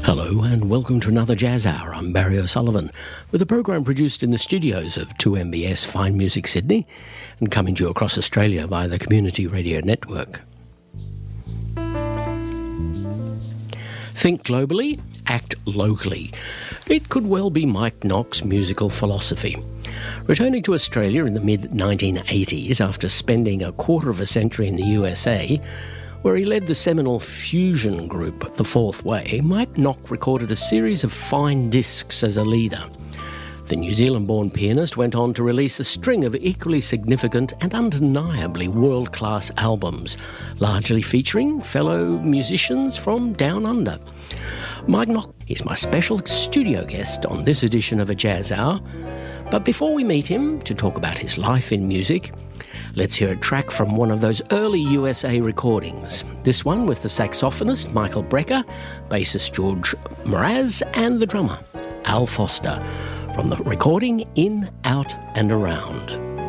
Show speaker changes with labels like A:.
A: Hello and welcome to another Jazz Hour. I'm Barry O'Sullivan with a program produced in the studios of 2MBS Fine Music Sydney and coming to you across Australia via the Community Radio Network. Think globally, act locally. It could well be Mike Nock's musical philosophy. Returning to Australia in the mid-1980s after spending a quarter of a century in the USA, where he led the seminal fusion group The Fourth Way, Mike Nock recorded a series of fine discs as a leader. The New Zealand-born pianist went on to release a string of equally significant and undeniably world-class albums, largely featuring fellow musicians from Down Under. Mike Nock is my special studio guest on this edition of A Jazz Hour. But before we meet him to talk about his life in music, let's hear a track from one of those early USA recordings. This one with the saxophonist Michael Brecker, bassist George Mraz, and the drummer Al Foster, from the recording In, Out and Around.